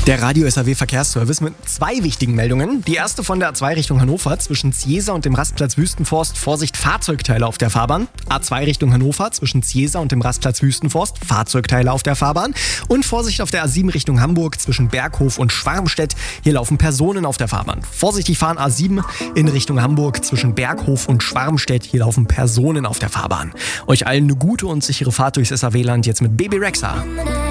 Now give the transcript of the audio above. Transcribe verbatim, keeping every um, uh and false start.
Der Radio-S A W-Verkehrsservice mit zwei wichtigen Meldungen. Die erste von der A zwei Richtung Hannover zwischen Ziesa und dem Rastplatz Wüstenforst. Vorsicht, Fahrzeugteile auf der Fahrbahn. A zwei Richtung Hannover zwischen Ziesa und dem Rastplatz Wüstenforst. Fahrzeugteile auf der Fahrbahn. Und Vorsicht auf der A sieben Richtung Hamburg zwischen Berghof und Schwarmstedt. Hier laufen Personen auf der Fahrbahn. Vorsichtig fahren A sieben in Richtung Hamburg zwischen Berghof und Schwarmstedt. Hier laufen Personen auf der Fahrbahn. Euch allen eine gute und sichere Fahrt durchs S A W-Land jetzt mit Baby Rexha.